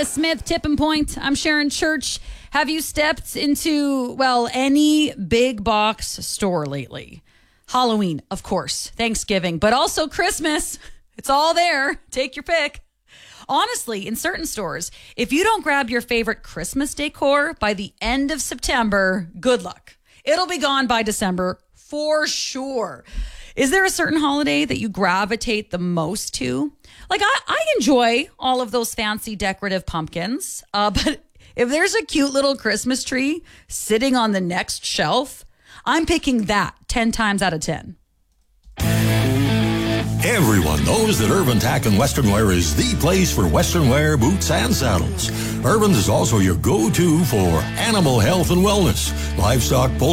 Leah Smith, Tipping Point. I'm Sharon Church. Have you stepped into, well, any big box store lately? Halloween, of course, Thanksgiving, but also Christmas. It's all there. Take your pick. Honestly, in certain stores, if you don't grab your favorite Christmas decor by the end of September, good luck. It'll be gone by December for sure. Is there a certain holiday that you gravitate the most to? Like, I enjoy all of those fancy decorative pumpkins, but if there's a cute little Christmas tree sitting on the next shelf, I'm picking that 10 times out of 10. Everyone knows that Urban Tack and Western Wear is the place for Western wear, boots, and saddles. Urban is also your go-to for animal health and wellness, livestock,